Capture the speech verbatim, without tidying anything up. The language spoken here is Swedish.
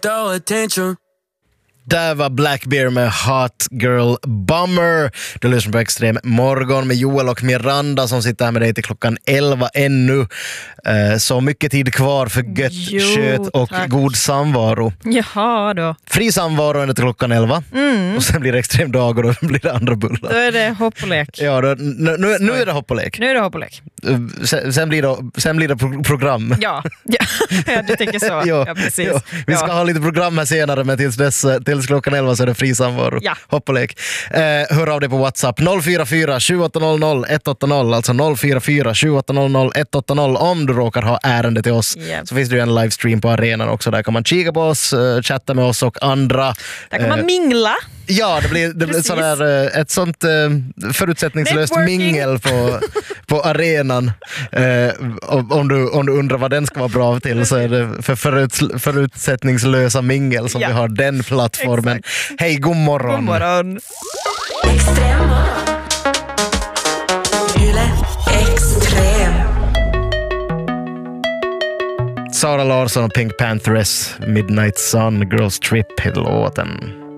throw attention. Där var Blackbear med Hot Girl Bummer. Du lyssnar på Extrem morgon med Joel och Miranda som sitter här med dig till klockan elva ännu. Så mycket tid kvar för gött Jo, kött och tack. god samvaro. Jaha då. Fri samvaro ända till klockan elva. Mm. Och sen blir det extrem dag och då blir det andra bullar. Då är det hopp och lek. Ja, då, nu, nu, nu är det hopp och lek. Nu är det hopp och lek. Sen, sen, blir, det, sen blir det pro- program. Ja, ja. ja du tänker så. Jo, Ja, precis. jo. Vi ska ja. ha lite program här senare, men tills, dess, tills klockan elva så är det fri samvaro. Ja. Hopp och lek. Eh, hör av dig på WhatsApp noll fyra fyra sju åtta noll noll ett åtta noll, alltså noll fyra fyra sju åtta noll noll ett åtta noll om du råkar ha ärende till oss. Yep. Så finns det ju en livestream på arenan också. Där kan man kika på oss, uh, chatta med oss och andra. Där kan man mingla. Ja, det blir, det blir sån här, ett sånt uh, förutsättningslöst Networking. mingel på, på arenan. Uh, om, du, om du undrar vad den ska vara bra till så är det för förut, förutsättningslösa mingel som Ja. vi har den plattformen. Hej, god morgon. God morgon. Extrem Yle Extrem. Sara Larsson och Pink Panthers, Midnight Sun, Girls Trip heter låten.